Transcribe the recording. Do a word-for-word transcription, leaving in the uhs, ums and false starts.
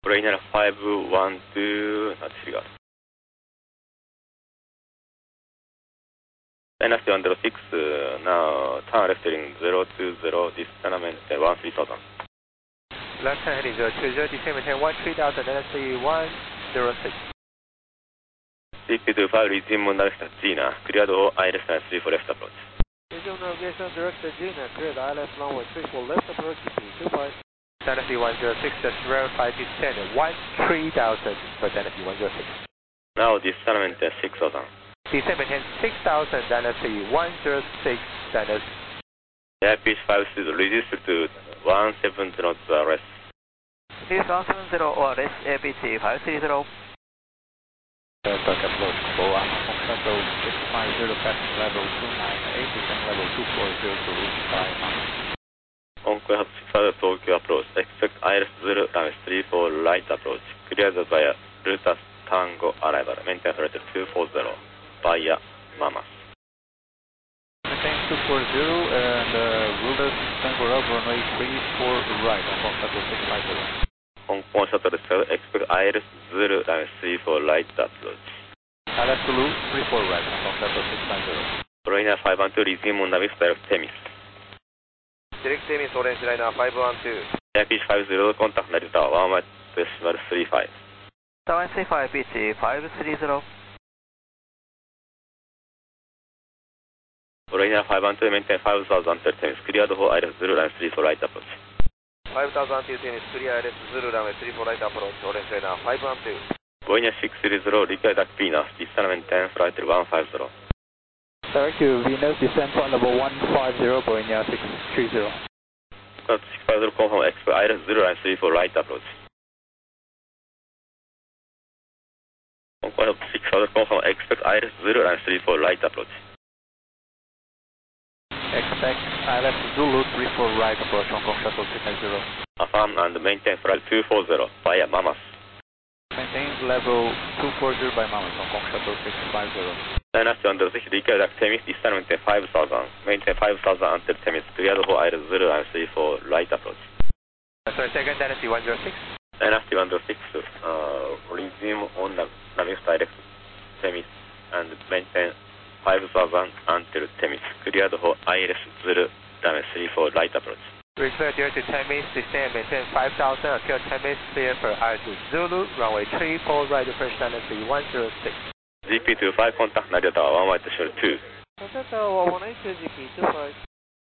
Brainer five one two, not disregard. Dynasty one zero six, uh, now turn left heading zero two zero, descend maintain one three thousand. Left turn heading zero two zero, descend maintain one three thousand, Dynasty one zero six. D P two five, resume navigation Gina, cleared all I less than three for left approach. Resume navigation director Gina, cleared I left runway three for left approach, D P two five. Dynasty one zero six, just verify descend one three thousand for Dynasty one zero six. Now descend maintain six thousand. Descend maintain six thousand, Dynasty one zero six, Dynasty. Airfish five zero, reduce to one seven zero to arrest. Please one seven zero or less, A P C five three zero. Back approach for one, Hong Kong Shuttle six five zero, passing level two nine eight, descend level two four zero to reach five miles. Hong Kong six five Tokyo approach, expect I L S zero, runway three four right approach, cleared via Rutas Tango arrival, maintain flight two four zero, via Mamas. Maintain two four zero and uh, Rutas Tango arrival, runway three four right, Hong Kong Shuttle six five zero. Hong Kong Shuttle expect I L S zero, runway three four right approach. I L S Zulu three four right, Hong Kong Shuttle six five zero. Brainer five one two, resume navigation direct Temis. Direct Temis, orange liner five one two. Airfish five zero, contact Narita one one decimal three five. one three five, P C five three zero. Brainer five one two, maintain five thousand Temis, cleared for I L S zero, runway three four right approach. five thousand Temis, clear I L S zero, runway three four right approach, orange liner five one two. Brainer six three zero, repair duck Venus, descend maintain flight one five zero. Direct to Venus, descend flight level one five zero, Brainer six three zero. six five zero, confirm expect I L S zero, runway three four right approach. Hong Kong six five zero, confirm expect I L S zero, runway three four right approach. Expect I L S Zulu three four right approach, Hong Kong Shuttle six five zero. Affirm and maintain flight two four zero, via Mamas. Maintain level two four zero by Mamas, Hong Kong Shuttle six five zero. Dynasty one zero six, repair duck Temis, descend maintain five thousand, maintain five thousand until Temis, cleared for I L S zero, runway three four right approach. Sorry, second Dynasty one zero six. Dynasty one zero six, uh, resume on nav navigation direct Temis and maintain five thousand until Temis, cleared for I L S zero, runway three four right approach. Return direct to Temis, descend maintain five thousand until Temis, clear for I L S Zulu, runway three four right approach, Dynasty one zero six. G P two five, contact Narita one one decimal two. Narita one one eight, G P two five.